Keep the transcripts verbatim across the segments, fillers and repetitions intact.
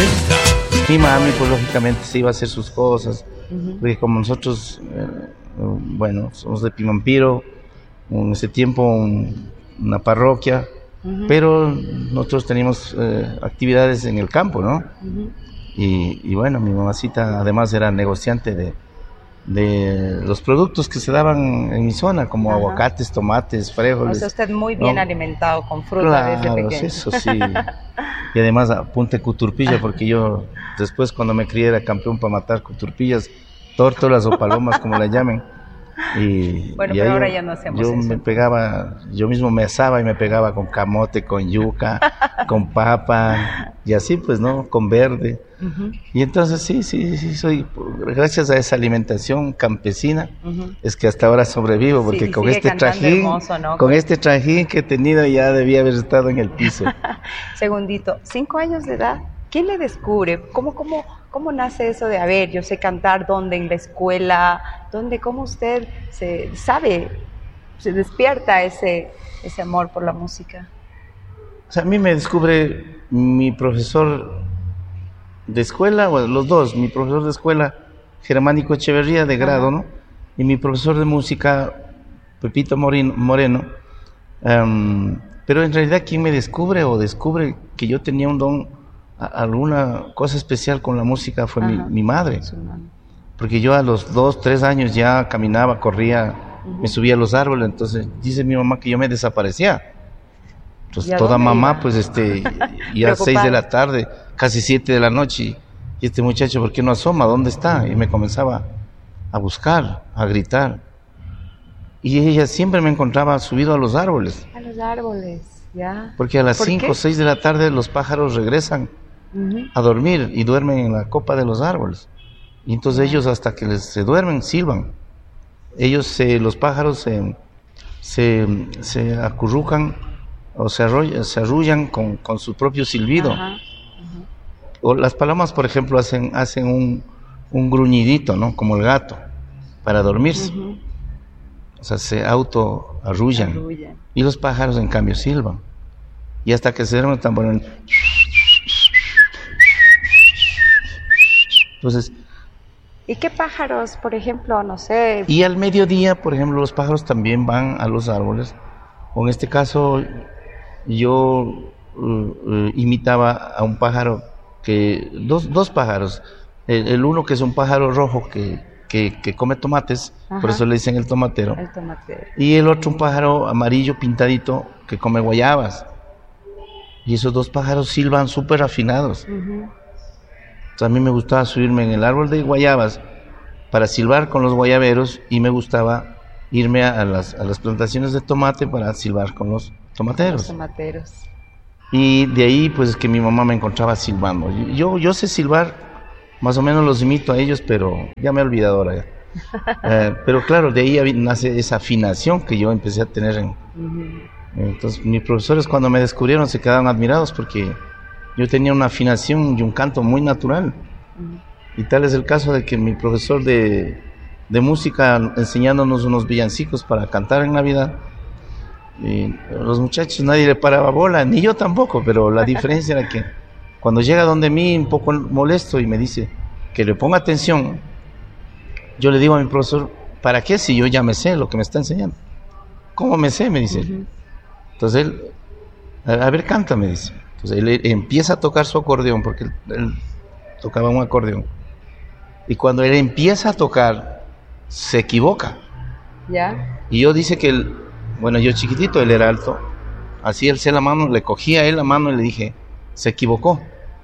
presenta. Mi mami, pues lógicamente se iba a hacer sus cosas, uh-huh. porque como nosotros, eh, bueno, somos de Pimampiro, en ese tiempo un, una parroquia, uh-huh. pero nosotros teníamos eh, actividades en el campo, ¿no? Uh-huh. Y, y bueno, mi mamacita además era negociante de, de los productos que se daban en mi zona, como Ajá. aguacates, tomates, frijoles. O sea, usted muy bien ¿no? alimentado con fruta claro, desde pequeño. Eso sí. Y además apunte cuturpilla, porque yo después cuando me crié era campeón para matar cuturpillas, tórtolas o palomas, como la llamen. Y, bueno, y pero ahora yo, ya no hacemos yo eso. me pegaba, yo mismo me asaba y me pegaba con camote, con yuca, con papa, y así pues, ¿no? Con verde. Uh-huh. Y entonces sí, sí, sí, soy, gracias a esa alimentación campesina, uh-huh. es que hasta ahora sobrevivo, porque sí, con este trajín, hermoso, ¿no? con este trajín que he tenido ya debía haber estado en el piso. Segundito, cinco años de edad, ¿quién le descubre? ¿Cómo, cómo, cómo nace eso de, a ver, yo sé cantar, dónde, en la escuela, dónde, cómo usted se sabe, se despierta ese, ese amor por la música? O sea, a mí me descubre mi profesor de escuela, bueno, los dos, mi profesor de escuela, Germánico Echeverría, de grado, Ajá. ¿no? Y mi profesor de música, Pepito Moreno, Moreno. Um, pero en realidad, ¿quién me descubre o descubre que yo tenía un don, a, alguna cosa especial con la música? Fue mi, mi madre. Porque yo a los dos, tres años ya caminaba, corría, uh-huh. me subía a los árboles, entonces dice mi mamá que yo me desaparecía. Entonces toda mamá, iba? pues este, ya a seis de la tarde, casi siete de la noche, y este muchacho, ¿por qué no asoma? ¿Dónde está? Y me comenzaba a buscar, a gritar. Y ella siempre me encontraba subido a los árboles. A los árboles, ya. Porque a las cinco o seis de la tarde los pájaros regresan uh-huh. a dormir y duermen en la copa de los árboles. Y entonces yeah. ellos hasta que les, se duermen, silban. Ellos, se, los pájaros se, se, se acurrucan o se, arrolla, se arrullan con, con su propio silbido. Ajá, ajá. O las palomas, por ejemplo, hacen, hacen un, un gruñidito, ¿no? Como el gato, para dormirse. Uh-huh. O sea, se auto arrullan. Arrullan. Y los pájaros, en cambio, silban. Y hasta que se duermen están poniendo. Entonces. ¿Y qué pájaros, por ejemplo, no sé? Y al mediodía, por ejemplo, los pájaros también van a los árboles. O en este caso, yo uh, uh, imitaba a un pájaro que, dos, dos pájaros, el, el uno que es un pájaro rojo que, que, que come tomates, Ajá. por eso le dicen el tomatero, el tomatero, y el otro un pájaro amarillo pintadito que come guayabas, y esos dos pájaros silban súper afinados. Uh-huh. Entonces a mí me gustaba subirme en el árbol de guayabas para silbar con los guayaberos, y me gustaba irme a, a, las, a las plantaciones de tomate para silbar con los tomateros. Los tomateros. Y de ahí, pues, que mi mamá me encontraba silbando. Yo, yo sé silbar, más o menos los imito a ellos, pero ya me he olvidado ahora. Ya. eh, pero claro, de ahí nace esa afinación que yo empecé a tener. En, uh-huh. Entonces, mis profesores cuando me descubrieron se quedaron admirados porque yo tenía una afinación y un canto muy natural. Uh-huh. Y tal es el caso de que mi profesor de, de música, enseñándonos unos villancicos para cantar en Navidad, y los muchachos nadie le paraba bola, ni yo tampoco, pero la diferencia era que cuando llega donde mí un poco molesto y me dice que le ponga atención, yo le digo a mi profesor, ¿para qué si yo ya me sé lo que me está enseñando? ¿Cómo me sé? Me dice uh-huh. él. Entonces él, a, a ver, canta, me dice. Entonces él, él empieza a tocar su acordeón, porque él, él tocaba un acordeón, y cuando él empieza a tocar se equivoca. ¿Ya? Y yo dice que él, bueno, yo chiquitito, él era alto, así alcé la mano, le cogí a él la mano y le dije, se equivocó.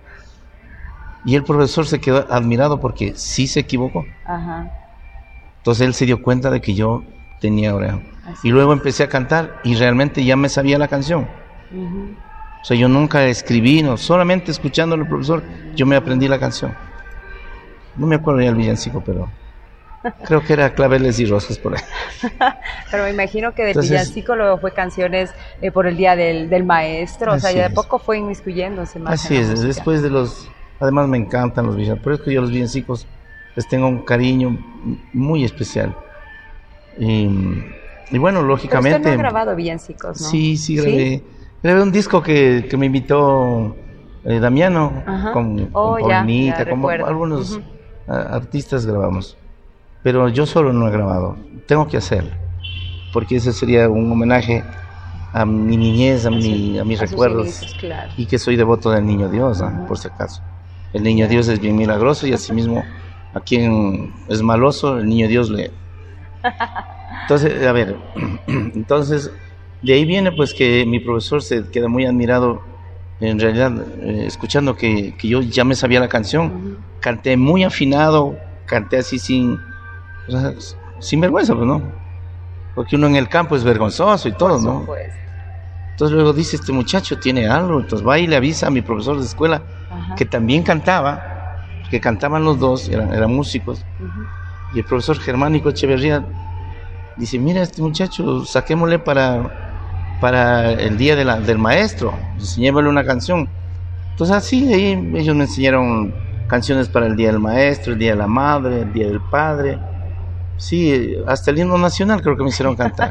Y el profesor se quedó admirado porque sí se equivocó. Ajá. Entonces él se dio cuenta de que yo tenía oreja. Así y luego es. Empecé a cantar y realmente ya me sabía la canción. Uh-huh. O sea, yo nunca escribí, no, solamente escuchando al profesor, yo me aprendí la canción. No me acuerdo ya el villancico, pero creo que era Claveles y Rosas por ahí. Pero me imagino que de Entonces, villancico luego fue canciones eh, por el Día del, del Maestro, o sea, ya de poco fue inmiscuyéndose más. Así es, música. Después de los... Además me encantan los villancicos, por eso que yo los villancicos les tengo un cariño muy especial. Y, y bueno, lógicamente... Pero usted no ha grabado villancicos, ¿no? Sí, sí grabé. ¿Sí? Grabé un disco que, que me invitó eh, Damiano, Ajá. con, Oh, con ya, Paulita, ya como recuerdo. algunos Ujú. uh, artistas grabamos. Pero yo solo no he grabado, tengo que hacerlo, porque ese sería un homenaje a mi niñez, a, mi, a mis A sus recuerdos, inicios, claro. y que soy devoto del Niño Dios, ¿ah? Ujú. Por si acaso. El Niño Dios es bien milagroso y asimismo a quien es maloso, el Niño Dios le... Entonces, a ver, entonces de ahí viene pues que mi profesor se queda muy admirado, en realidad, eh, escuchando que, que yo ya me sabía la canción. Ujú. Canté muy afinado, canté así sin, o sea, sin vergüenza, pues, ¿no? Porque uno en el campo es vergonzoso y todo, Por ¿no? supuesto. Entonces luego dice, este muchacho tiene algo, entonces va y le avisa a mi profesor de escuela, Ajá. que también cantaba, que cantaban los dos, eran, eran músicos, Ujú. y el profesor Germánico Echeverría dice, mira, este muchacho, saquémosle para, para el día de la, del maestro, enseñémosle una canción. Entonces así, ahí ellos me enseñaron canciones para el día del maestro, el día de la madre, el día del padre, sí, hasta el himno nacional creo que me hicieron cantar.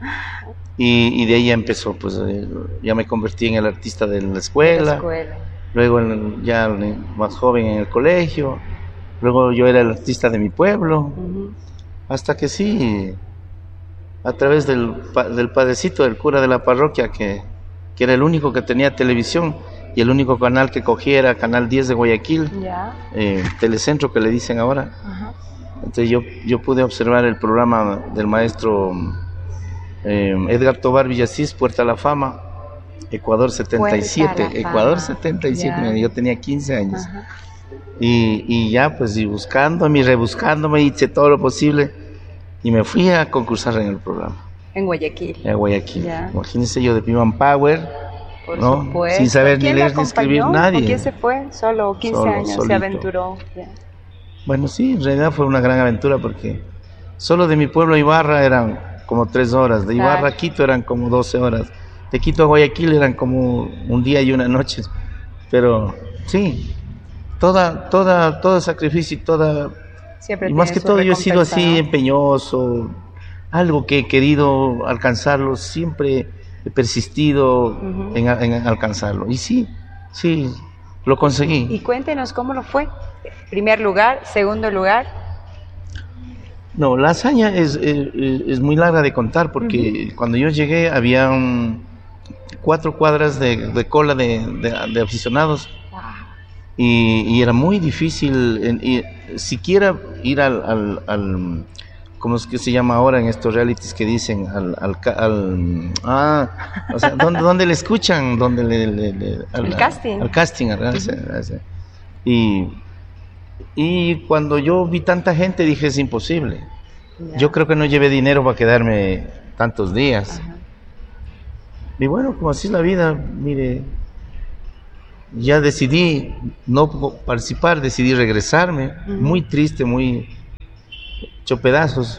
Y, y de ahí ya empezó, pues eh, ya me convertí en el artista de la escuela, La escuela. luego en- ya más joven en el colegio, luego yo era el artista de mi pueblo, Ujú. hasta que sí, a través del, pa- del padrecito, del cura de la parroquia, que, que era el único que tenía televisión y el único canal que cogía era Canal diez de Guayaquil, Ya. eh, Telecentro que le dicen ahora. Ajá. Entonces yo, yo pude observar el programa del maestro eh, Edgar Tobar Villasís, Puerta a la Fama, Ecuador setenta y siete, Puerta a la Ecuador Fama. setenta y siete, Ya. yo tenía quince años. Ajá. Y, y ya pues y buscándome y rebuscándome, hice todo lo posible y me fui a concursar en el programa, En Guayaquil. en Guayaquil. Ya. Imagínense yo de Piman Power, Por ¿no? supuesto. Sin saber ni ¿Quién leer le ni escribir, acompañó? nadie. ¿Por quién se fue? Solo quince Solo, años solito. se aventuró. Ya. Bueno, sí, en realidad fue una gran aventura porque solo de mi pueblo a Ibarra eran como tres horas, de Ibarra Claro. a Quito eran como doce horas, de Quito a Guayaquil eran como un día y una noche, pero sí, toda, toda, todo sacrificio y toda, Siempre y más tiene que su todo yo he sido recompensa, así ¿no? empeñoso, algo que he querido alcanzarlo, siempre he persistido Ujú. en, en alcanzarlo, y sí, sí, lo conseguí. Y cuéntenos cómo lo fue. Primer lugar, segundo lugar. No, la hazaña es, es, es muy larga de contar porque uh-huh. cuando yo llegué había un, cuatro cuadras de, de cola de, de, de aficionados wow. y, y era muy difícil en, y, siquiera ir al, al, al, ¿cómo es que se llama ahora en estos realities que dicen? Al, al, al ah, o sea, ¿dónde, dónde le escuchan? ¿Dónde le, le, le al, el casting. Al casting, uh-huh. ese, ese. Y... Y cuando yo vi tanta gente dije es imposible. Yeah. Yo creo que no llevé dinero para quedarme tantos días. Uh-huh. Y bueno, como así es la vida, mire, ya decidí no participar, decidí regresarme, uh-huh. muy triste, muy hecho pedazos.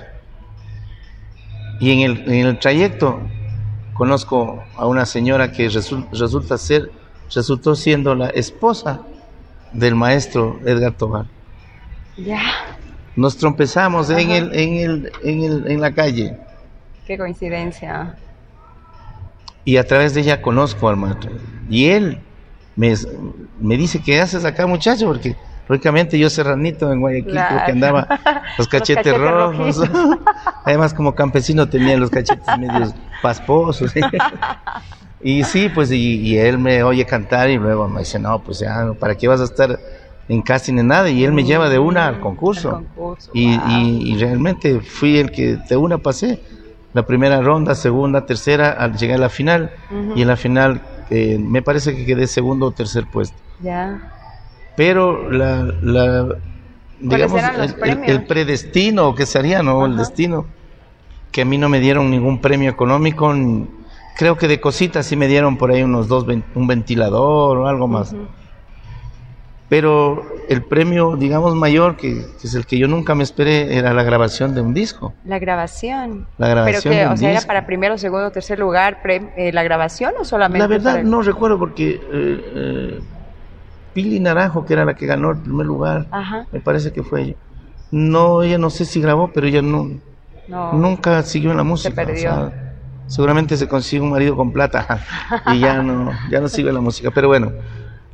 Y en el, en el trayecto conozco a una señora que resu- resulta ser, resultó siendo la esposa del maestro Edgar Tobar. Ya. Nos trompezamos en el, en el, en el, en la calle. Qué coincidencia. Y a través de ella conozco al maestro. Y él me, me dice, ¿qué haces acá, muchacho? Porque lógicamente yo serranito en Guayaquil, claro. creo que andaba los cachetes, los cachetes rojos. Además, como campesino tenía los cachetes medios pasposos. Y sí, pues, y, y él me oye cantar y luego me dice, no, pues ya, ¿para qué vas a estar en casting en nada? Y él me lleva de una al concurso. concurso y, wow. y, y realmente fui el que de una pasé. La primera ronda, segunda, tercera, al llegar a la final. Uh-huh. Y en la final eh, me parece que quedé segundo o tercer puesto. Ya. Pero la, la digamos, el, el, el predestino, que sería, ¿no? Uh-huh. El destino, que a mí no me dieron ningún premio económico. Creo que de cositas sí me dieron por ahí unos dos, un ventilador o algo más. Uh-huh. Pero el premio, digamos, mayor, que, que es el que yo nunca me esperé, era la grabación de un disco. La grabación. La grabación ¿Pero que, de un o sea, disco. ¿Era para primero, segundo, tercer lugar pre, eh, la grabación o solamente? La verdad para el... no recuerdo porque eh, eh, Pili Naranjo, que era la que ganó el primer lugar, Ajá. me parece que fue ella. No, ella no sé si grabó, pero ella no, no nunca siguió en la música. Se perdió. O sea, seguramente se consigue un marido con plata y ya no, ya no sigue la música. Pero bueno,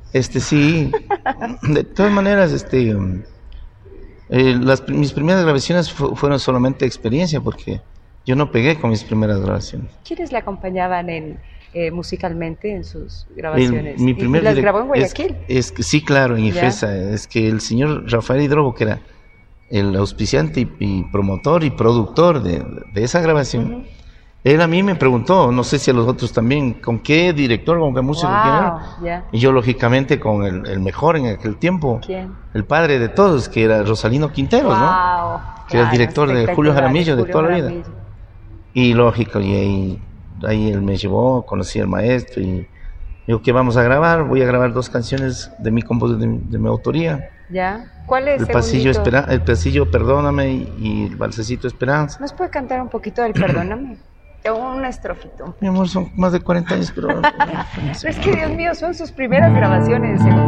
Este sí, de todas maneras, este, um, eh, las, mis primeras grabaciones fu fueron solamente experiencia porque yo no pegué con mis primeras grabaciones. ¿Quiénes le acompañaban en, eh, musicalmente en sus grabaciones? El, mi primer ¿Y las grabó en Guayaquil? Es, es que sí, claro, en IFESA. Es que el señor Rafael Hidrobo, que era el auspiciante y, y promotor y productor de, de esa grabación, uh-huh. Él a mí me preguntó, no sé si a los otros también, ¿con qué director, con qué músico wow, quién era? Yeah. Y yo lógicamente con el, el mejor en aquel tiempo. ¿Quién? El padre de todos, que era Rosalino Quinteros, wow, ¿no? Que claro, era el director de Julio Jaramillo de, de toda Jaramillo. la vida. Y lógico, y ahí, ahí él me llevó, conocí al maestro y digo, ¿qué vamos a grabar? Voy a grabar dos canciones de mi compo de, de mi autoría. ¿Ya? ¿Cuál es el pasillo, espera, el pasillo Perdóname y, y el Balsecito Esperanza. ¿Nos puede cantar un poquito del Perdóname? Un estrofito. Mi amor, son más de cuarenta años, pero... Es que, Dios mío, son sus primeras grabaciones.